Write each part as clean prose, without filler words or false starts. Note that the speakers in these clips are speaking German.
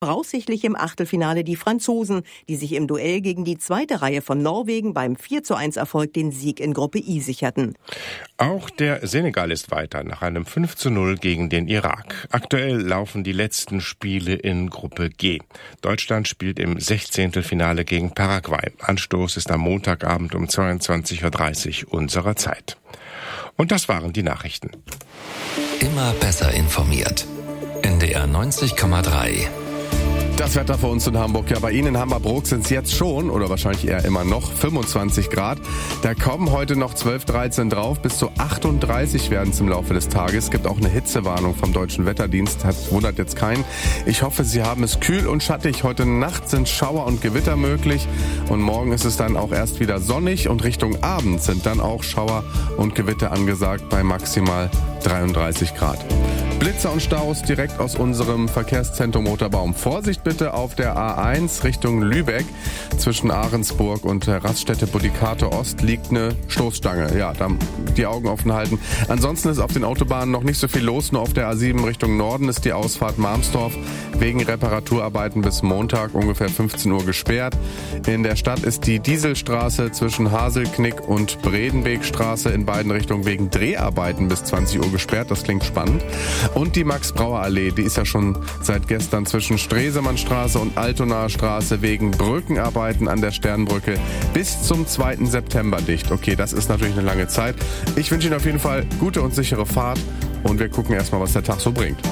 Voraussichtlich im Achtelfinale die Franzosen, die sich im Duell gegen die zweite Reihe von Norwegen beim 4:1-Erfolg den Sieg in Gruppe I sicherten. Auch der Senegal ist weiter nach einem 5:0 gegen den Irak. Aktuell laufen die letzten Spiele in Gruppe G. Deutschland spielt im 16. Finale gegen Paraguay. Anstoß ist am Montagabend um 22:30 Uhr unserer Zeit. Und das waren die Nachrichten. Immer besser informiert. NDR 90,3. Das Wetter für uns in Hamburg. Ja, bei Ihnen in Hammerbrook sind es jetzt schon, oder wahrscheinlich eher immer noch, 25 Grad. Da kommen heute noch 12, 13 drauf. Bis zu 38 werden es im Laufe des Tages. Es gibt auch eine Hitzewarnung vom Deutschen Wetterdienst. Das wundert jetzt keinen. Ich hoffe, Sie haben es kühl und schattig. Heute Nacht sind Schauer und Gewitter möglich. Und morgen ist es dann auch erst wieder sonnig. Und Richtung Abend sind dann auch Schauer und Gewitter angesagt bei maximal 33 Grad. Blitzer und Staus direkt aus unserem Verkehrszentrum Roterbaum. Vorsicht bitte auf der A1 Richtung Lübeck. Zwischen Ahrensburg und der Raststätte Budikato Ost liegt eine Stoßstange. Ja, da die Augen offen halten. Ansonsten ist auf den Autobahnen noch nicht so viel los. Nur auf der A7 Richtung Norden ist die Ausfahrt Marmsdorf wegen Reparaturarbeiten bis Montag ungefähr 15 Uhr gesperrt. In der Stadt ist die Dieselstraße zwischen Haselknick und Bredenwegstraße in beiden Richtungen wegen Dreharbeiten bis 20 Uhr gesperrt. Das klingt spannend. Und die Max-Brauer-Allee, die ist ja schon seit gestern zwischen Stresemannstraße und Altonaer Straße wegen Brückenarbeiten an der Sternbrücke bis zum 2. September dicht. Okay, das ist natürlich eine lange Zeit. Ich wünsche Ihnen auf jeden Fall gute und sichere Fahrt und wir gucken erstmal, was der Tag so bringt.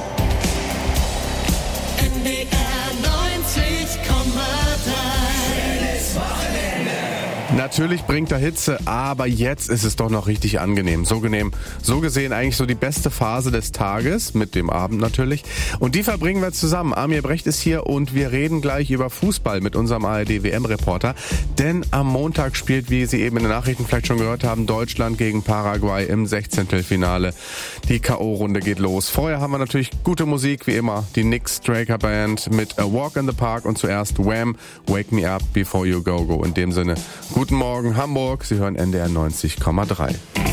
Natürlich bringt er Hitze, aber jetzt ist es doch noch richtig angenehm. So gesehen eigentlich so die beste Phase des Tages, mit dem Abend natürlich. Und die verbringen wir zusammen. Amir Brecht ist hier und wir reden gleich über Fußball mit unserem ARD-WM-Reporter. Denn am Montag spielt, wie Sie eben in den Nachrichten vielleicht schon gehört haben, Deutschland gegen Paraguay im 16. Finale. Die K.O.-Runde geht los. Vorher haben wir natürlich gute Musik, wie immer. Die Nick Straker Band mit A Walk in the Park und zuerst Wham! Wake Me Up Before You Go Go. In dem Sinne, guten Morgen Hamburg, Sie hören NDR 90,3.